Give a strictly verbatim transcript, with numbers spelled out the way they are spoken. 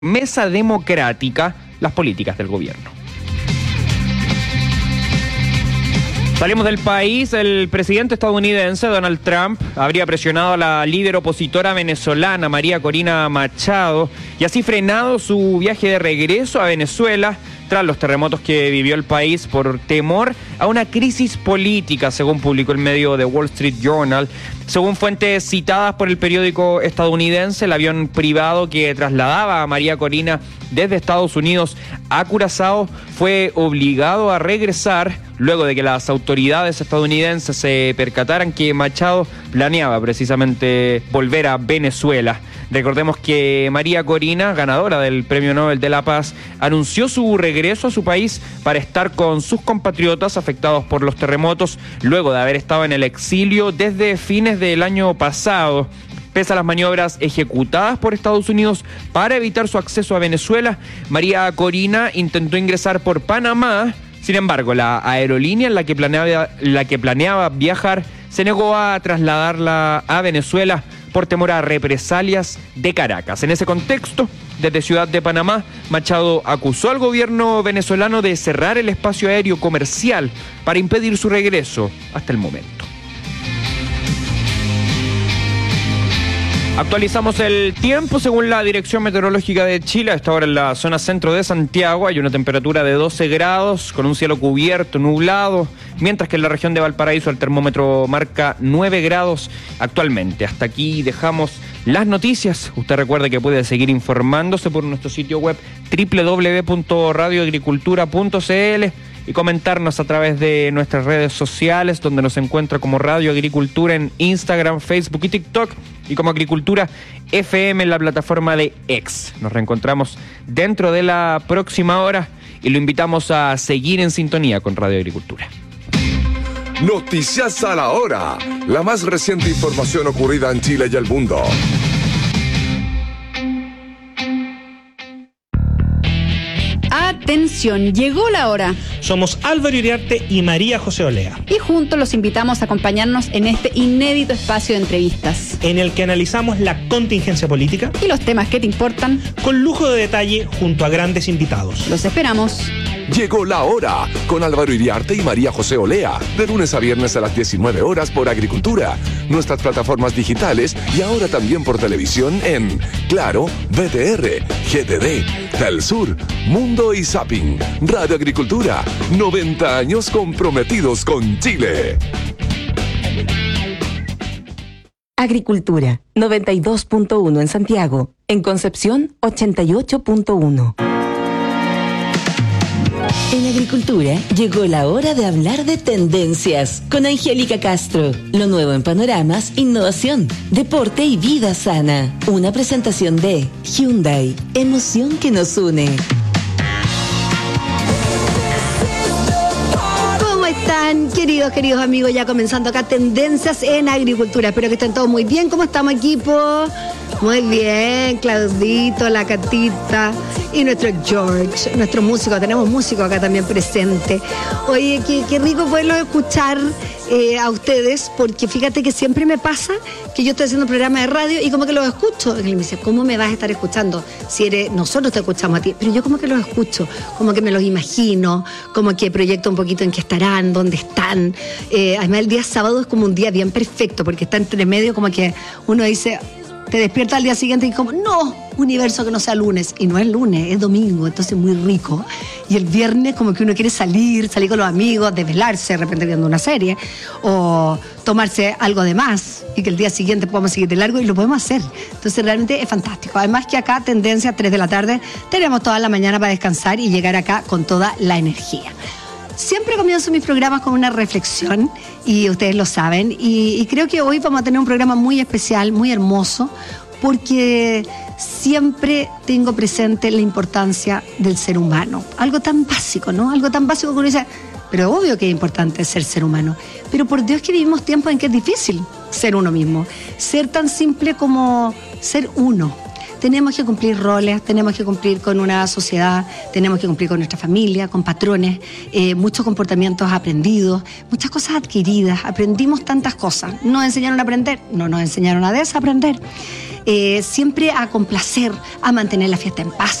mesa democrática las políticas del gobierno. Salimos del país. El presidente estadounidense Donald Trump habría presionado a la líder opositora venezolana María Corina Machado y así frenado su viaje de regreso a Venezuela tras los terremotos que vivió el país por temor a una crisis política, según publicó el medio The Wall Street Journal. Según fuentes citadas por el periódico estadounidense, el avión privado que trasladaba a María Corina desde Estados Unidos a Curazao fue obligado a regresar luego de que las autoridades estadounidenses se percataran que Machado planeaba precisamente volver a Venezuela. Recordemos que María Corina, ganadora del Premio Nobel de la Paz, anunció su regreso a su país para estar con sus compatriotas afectados por los terremotos, luego de haber estado en el exilio desde fines del año pasado. Pese a las maniobras ejecutadas por Estados Unidos para evitar su acceso a Venezuela, María Corina intentó ingresar por Panamá. Sin embargo, la aerolínea en la que planeaba, la que planeaba viajar se negó a trasladarla a Venezuela por temor a represalias de Caracas. En ese contexto, desde Ciudad de Panamá, Machado acusó al gobierno venezolano de cerrar el espacio aéreo comercial para impedir su regreso hasta el momento. Actualizamos el tiempo según la Dirección Meteorológica de Chile. A esta hora en la zona centro de Santiago hay una temperatura de doce grados con un cielo cubierto, nublado, mientras que en la región de Valparaíso el termómetro marca nueve grados actualmente. Hasta aquí dejamos las noticias. Usted recuerde que puede seguir informándose por nuestro sitio web doble u doble u doble u punto radio agricultura punto c l y comentarnos a través de nuestras redes sociales, donde nos encuentra como Radio Agricultura en Instagram, Facebook y TikTok, y como Agricultura F M en la plataforma de X. Nos reencontramos dentro de la próxima hora y lo invitamos a seguir en sintonía con Radio Agricultura. Noticias a la hora, la más reciente información ocurrida en Chile y el mundo. Atención, llegó la hora. Somos Álvaro Iriarte y María José Olea. Y juntos los invitamos a acompañarnos en este inédito espacio de entrevistas, en el que analizamos la contingencia política y los temas que te importan, con lujo de detalle junto a grandes invitados. Los esperamos. Llegó la hora con Álvaro Iriarte y María José Olea, de lunes a viernes a las diecinueve horas por Agricultura, nuestras plataformas digitales y ahora también por televisión en Claro, V T R, G T D, Telsur, Mundo y Zapping. Radio Agricultura, noventa años comprometidos con Chile. Agricultura, noventa y dos punto uno en Santiago. En Concepción, ochenta y ocho punto uno. En Agricultura llegó la hora de hablar de tendencias con Angélica Castro. Lo nuevo en panoramas, innovación, deporte y vida sana. Una presentación de Hyundai, emoción que nos une. ¿Cómo están, queridos, queridos amigos? Ya comenzando acá Tendencias en Agricultura. Espero que estén todos muy bien. ¿Cómo estamos, equipo? Muy bien, Claudito, la Catita y nuestro George, nuestro músico. Tenemos músico acá también presente. Oye, qué, qué rico poderlo escuchar eh, a ustedes, porque fíjate que siempre me pasa que yo estoy haciendo un programa de radio y como que los escucho. Y me dice, ¿cómo me vas a estar escuchando? Si eres, nosotros te escuchamos a ti, pero yo como que los escucho, como que me los imagino, como que proyecto un poquito en qué estarán, dónde están. Eh, además, el día sábado es como un día bien perfecto, porque está entre medio, como que uno dice... Te despiertas al día siguiente y como, no, universo que no sea lunes. Y no es lunes, es domingo, entonces muy rico. Y el viernes como que uno quiere salir, salir con los amigos, desvelarse de repente viendo una serie, o tomarse algo de más, y que el día siguiente podamos seguir de largo, y lo podemos hacer. Entonces realmente es fantástico. Además que acá, tendencia, tres de la tarde, tenemos toda la mañana para descansar y llegar acá con toda la energía. Siempre comienzo mis programas con una reflexión, y ustedes lo saben, y, y creo que hoy vamos a tener un programa muy especial, muy hermoso, porque siempre tengo presente la importancia del ser humano. Algo tan básico, ¿no? Algo tan básico que uno dice, pero obvio que es importante ser ser humano. Pero por Dios que vivimos tiempos en que es difícil ser uno mismo. Ser tan simple como ser uno. Tenemos que cumplir roles, tenemos que cumplir con una sociedad, tenemos que cumplir con nuestra familia, con patrones, eh, muchos comportamientos aprendidos, muchas cosas adquiridas. Aprendimos tantas cosas. Nos enseñaron a aprender, no nos enseñaron a desaprender. eh, siempre a complacer, a mantener la fiesta en paz.